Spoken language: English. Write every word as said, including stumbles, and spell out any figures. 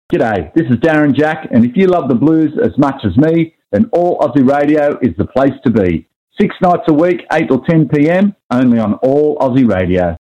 G'day, this is Darren Jack, and if you love the blues as much as me, then All Aussie Radio is the place to be. Six nights a week, eight or ten p.m, only on All Aussie Radio.